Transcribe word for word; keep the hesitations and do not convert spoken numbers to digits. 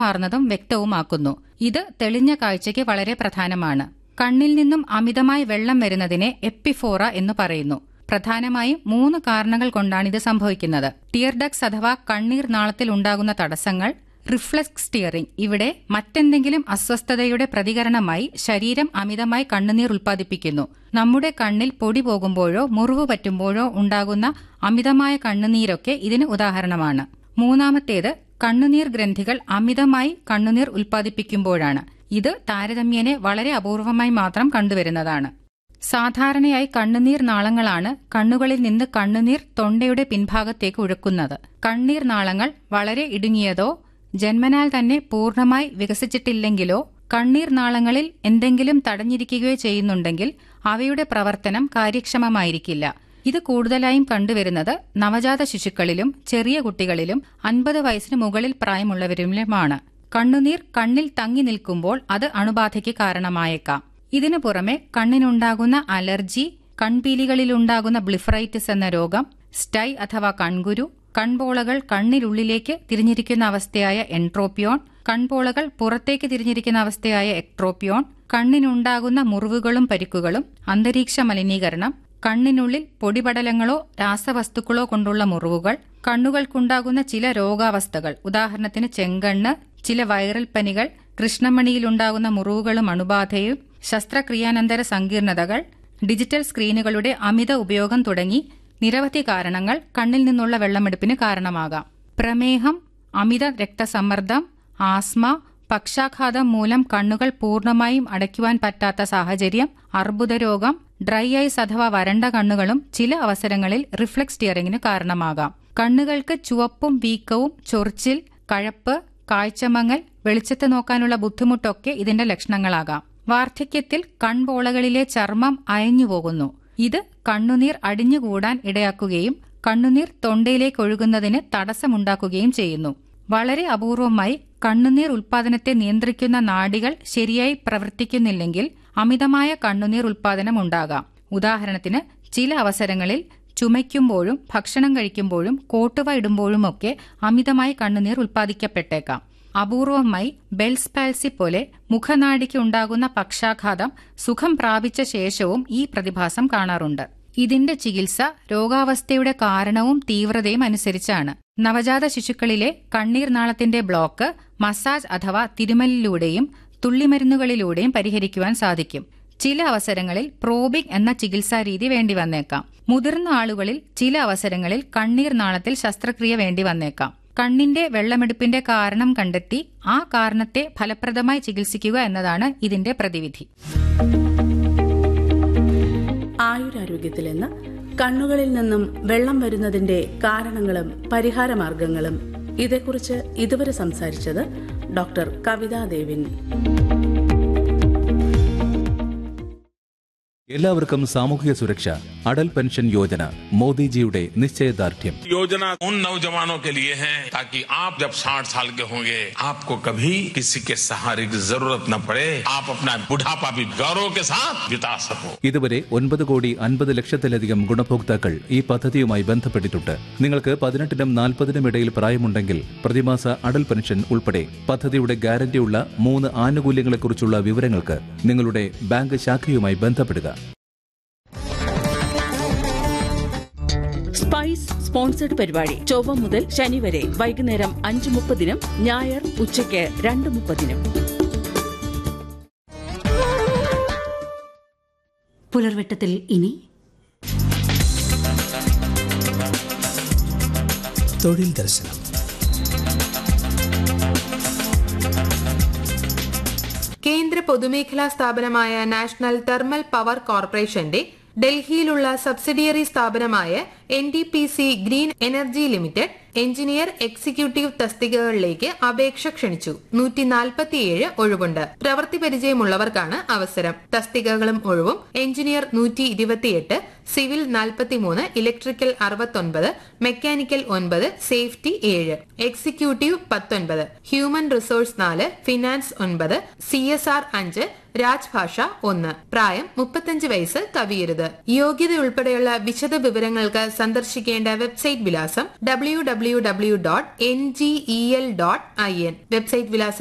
മാർന്നതും വ്യക്തവുമാക്കുന്നു. ഇത് തെളിഞ്ഞ കാഴ്ചയ്ക്ക് വളരെ പ്രധാനമാണ്. കണ്ണിൽ നിന്നും അമിതമായി വെള്ളം വരുന്നതിനെ എപ്പിഫോറ എന്ന് പറയുന്നു. പ്രധാനമായും മൂന്ന് കാരണങ്ങൾ കൊണ്ടാണിത് സംഭവിക്കുന്നത്. ടിയർ ഡക്സ് അഥവാ കണ്ണീർ നാളത്തിൽ ഉണ്ടാകുന്ന തടസ്സങ്ങൾ, റിഫ്ലക്സ് ടിയറിംഗ്. ഇവിടെ മറ്റെന്തെങ്കിലും അസ്വസ്ഥതയുടെ പ്രതികരണമായി ശരീരം അമിതമായി കണ്ണുനീർ ഉൽപ്പാദിപ്പിക്കുന്നു. നമ്മുടെ കണ്ണിൽ പൊടി പോകുമ്പോഴോ മുറിവ് പറ്റുമ്പോഴോ ഉണ്ടാകുന്ന അമിതമായ കണ്ണുനീരൊക്കെ ഇതിന് ഉദാഹരണമാണ്. മൂന്നാമത്തേത് കണ്ണുനീർ ഗ്രന്ഥികൾ അമിതമായി കണ്ണുനീർ ഉൽപ്പാദിപ്പിക്കുമ്പോഴാണ്. ഇത് താരതമ്യേന വളരെ അപൂർവമായി മാത്രം കണ്ടുവരുന്നതാണ്. സാധാരണയായി കണ്ണുനീർ നാളങ്ങളാണ് കണ്ണുകളിൽ നിന്ന് കണ്ണുനീർ തൊണ്ടയുടെ പിൻഭാഗത്തേക്ക് ഒഴുക്കുന്നത്. കണ്ണീർ നാളങ്ങൾ വളരെ ഇടുങ്ങിയതോ ജന്മനാൽ തന്നെ പൂർണ്ണമായി വികസിച്ചിട്ടില്ലെങ്കിലോ കണ്ണീർ നാളങ്ങളിൽ എന്തെങ്കിലും തടഞ്ഞിരിക്കുകയോ ചെയ്യുന്നുണ്ടെങ്കിൽ അവയുടെ പ്രവർത്തനം കാര്യക്ഷമമായിരിക്കില്ല. ഇത് കൂടുതലായും കണ്ടുവരുന്നത് നവജാത ശിശുക്കളിലും ചെറിയ കുട്ടികളിലും അൻപത് വയസ്സിന് മുകളിൽ പ്രായമുള്ളവരിലുമാണ്. കണ്ണുനീർ കണ്ണിൽ തങ്ങി നിൽക്കുമ്പോൾ അത് അണുബാധയ്ക്ക് കാരണമായേക്കാം. ഇതിനു പുറമെ കണ്ണിനുണ്ടാകുന്ന അലർജി, കൺപീലികളിലുണ്ടാകുന്ന ബ്ലിഫറൈറ്റിസ് എന്ന രോഗം, സ്റ്റൈ അഥവാ കൺകുരു, കൺപോളകൾ കണ്ണിനുള്ളിലേക്ക് തിരിഞ്ഞിരിക്കുന്ന അവസ്ഥയായ എൻട്രോപ്പിയോൺ, കൺപോളകൾ പുറത്തേക്ക് തിരിഞ്ഞിരിക്കുന്ന അവസ്ഥയായ എക്ട്രോപ്പിയോൺ, കണ്ണിനുണ്ടാകുന്ന മുറിവുകളും പരിക്കുകളും, അന്തരീക്ഷ മലിനീകരണം, കണ്ണിനുള്ളിൽ പൊടിപടലങ്ങളോ രാസവസ്തുക്കളോ കൊണ്ടുള്ള മുറിവുകൾ, കണ്ണുകൾക്കുണ്ടാകുന്ന ചില രോഗാവസ്ഥകൾ, ഉദാഹരണത്തിന് ചെങ്കണ്ണ്, ചില വൈറൽ പനികൾ, കൃഷ്ണമണിയിലുണ്ടാകുന്ന മുറിവുകളും അണുബാധയും, ശസ്ത്രക്രിയാനന്തര സങ്കീർണതകൾ, ഡിജിറ്റൽ സ്ക്രീനുകളുടെ അമിത ഉപയോഗം തുടങ്ങി നിരവധി കാരണങ്ങൾ കണ്ണിൽ നിന്നുള്ള വെള്ളമെടുപ്പിന് കാരണമാകാം. പ്രമേഹം, അമിത രക്തസമ്മർദ്ദം, ആസ്മ, പക്ഷാഘാതം മൂലം കണ്ണുകൾ പൂർണ്ണമായും അടയ്ക്കുവാൻ പറ്റാത്ത സാഹചര്യം, അർബുദരോഗം, ഡ്രൈ ഐസ് അഥവാ വരണ്ട കണ്ണുകളും ചില അവസരങ്ങളിൽ റിഫ്ലക്സ് ടിയറിംഗിന് കാരണമാകാം. കണ്ണുകൾക്ക് ചുവപ്പും വീക്കവും, ചൊറിച്ചിൽ, കഴപ്പ്, കാഴ്ചമങ്ങൽ, വെളിച്ചത്ത് നോക്കാനുള്ള ബുദ്ധിമുട്ടൊക്കെ ഇതിന്റെ ലക്ഷണങ്ങളാകാം. വാർദ്ധക്യത്തിൽ കൺപോളകളിലെ ചർമ്മം അയഞ്ഞുപോകുന്നു. ഇത് കണ്ണുനീർ അടിഞ്ഞുകൂടാൻ ഇടയാക്കുകയും കണ്ണുനീർ തൊണ്ടയിലേക്ക് ഒഴുകുന്നതിന് തടസ്സമുണ്ടാക്കുകയും ചെയ്യുന്നു. വളരെ അപൂർവമായി കണ്ണുനീർ ഉൽപ്പാദനത്തെ നിയന്ത്രിക്കുന്ന നാഡികൾ ശരിയായി പ്രവർത്തിക്കുന്നില്ലെങ്കിൽ അമിതമായ കണ്ണുനീർ ഉൽപ്പാദനം ഉണ്ടാകാം. ഉദാഹരണത്തിന് ചില അവസരങ്ങളിൽ ചുമയ്ക്കുമ്പോഴും ഭക്ഷണം കഴിക്കുമ്പോഴും കോട്ടുവ ഇടുമ്പോഴുമൊക്കെ അമിതമായി കണ്ണുനീർ ഉൽപ്പാദിക്കപ്പെട്ടേക്കാം. അപൂർവമായി ബെൽസ് പാൽസി പോലെ മുഖനാഡിക്ക് ഉണ്ടാകുന്ന പക്ഷാഘാതം സുഖം പ്രാപിച്ച ശേഷവും ഈ പ്രതിഭാസം കാണാറുണ്ട്. ഇതിന്റെ ചികിത്സ രോഗാവസ്ഥയുടെ കാരണവും തീവ്രതയും അനുസരിച്ചാണ്. നവജാത ശിശുക്കളിലെ കണ്ണീർ നാളത്തിന്റെ ബ്ലോക്ക് മസാജ് അഥവാ തിരുമലിലൂടെയും തുള്ളിമരുന്നുകളിലൂടെയും പരിഹരിക്കുവാൻ സാധിക്കും. ചില അവസരങ്ങളിൽ പ്രോബിംഗ് എന്ന ചികിത്സാരീതി വേണ്ടി വന്നേക്കാം. മുതിർന്ന ആളുകളിൽ ചില അവസരങ്ങളിൽ കണ്ണീർ നാളത്തിൽ ശസ്ത്രക്രിയ വേണ്ടി വന്നേക്കാം. കണ്ണിന്റെ വെള്ളമെടുപ്പിന്റെ കാരണം കണ്ടെത്തി ആ കാരണത്തെ ഫലപ്രദമായി ചികിത്സിക്കുക എന്നതാണ് ഇതിന്റെ പ്രതിവിധി. ആയുരാരോഗ്യത്തിലെന്ന് കണ്ണുകളിൽ നിന്നും വെള്ളം വരുന്നതിന്റെ കാരണങ്ങളും പരിഹാരമാർഗങ്ങളും ഇതേക്കുറിച്ച് ഇതുവരെ സംസാരിച്ചത് ഡോക്ടർ കവിതാ ദേവിൻ. എല്ലാവർക്കും സാമൂഹിക സുരക്ഷ, അടൽ പെൻഷൻ യോജന മോദിജിയുടെ നിശ്ചയദാർഢ്യം. योजना उन नौजवानों के लिए है ताकि आप जब साठ साल के होंगे आपको कभी किसी के सहारे की जरूरत न पड़े, आप अपना बुढ़ापा भी गौरव के साथ बिता सको. ഇതുവരെ ഒൻപത് കോടി അൻപത് ലക്ഷത്തിലധികം ഗുണഭോക്താക്കൾ ഈ പദ്ധതിയുമായി ബന്ധപ്പെട്ടിട്ടുണ്ട്. നിങ്ങൾക്ക് പതിനെട്ടിനും നാൽപ്പതിനും ഇടയിൽ പ്രായമുണ്ടെങ്കിൽ പ്രതിമാസ അടൽ പെൻഷൻ ഉൾപ്പെടെ പദ്ധതിയുടെ ഗ്യാരണ്ടിയുള്ള മൂന്ന് ആനുകൂല്യങ്ങളെക്കുറിച്ചുള്ള വിവരങ്ങൾക്ക് നിങ്ങളുടെ ബാങ്ക് ശാഖയുമായി ബന്ധപ്പെടുക. സ്പൈസ് സ്പോൺസർഡ് പരിപാടി ചൊവ്വ മുതൽ ശനി വരെ വൈകുന്നേരം അഞ്ച് മുപ്പതിനും ഞായർ ഉച്ചയ്ക്ക് രണ്ട് മുപ്പതിനും. പുലർവെട്ടത്തിൽ ഇനി തൊഴിൽ ദർശനം. കേന്ദ്ര പൊതുമേഖലാ സ്ഥാപനമായ നാഷണൽ തെർമൽ പവർ കോർപ്പറേഷന്റെ ഡൽഹിയിലുള്ള സബ്സിഡിയറി സ്ഥാപനമായ N T P C green energy limited engineer executive തസ്തികകളിലേക്ക് അപേക്ഷ ക്ഷണിച്ചു. നൂറ്റി നാൽപ്പത്തിയേഴ് ഒഴിവുണ്ട്. പ്രവൃത്തി പരിചയമുള്ളവർക്കാണ് അവസരം. തസ്തികകളും ഒഴിവും: എഞ്ചിനീയർ നൂറ്റി ഇരുപത്തിയെട്ട്, സിവിൽ നാൽപ്പത്തിമൂന്ന്, ഇലക്ട്രിക്കൽ അറുപത്തൊൻപത്, മെക്കാനിക്കൽ ഒൻപത്, സേഫ്റ്റി ഏഴ്, എക്സിക്യൂട്ടീവ് പത്തൊൻപത്, ഹ്യൂമൻ റിസോഴ്സ് നാല്, ഫിനാൻസ് ഒൻപത്, സി എസ് ആർ അഞ്ച്, രാജ്ഭാഷ ഒന്ന്. പ്രായം മുപ്പത്തഞ്ച് വയസ്സ് കവിയരുത്. യോഗ്യത ഉൾപ്പെടെയുള്ള വിശദ വിവരങ്ങൾക്ക് സന്ദർശിക്കേണ്ട വെബ്സൈറ്റ് വിലാസം W W W dot N G E L dot I N. Website വിലാസം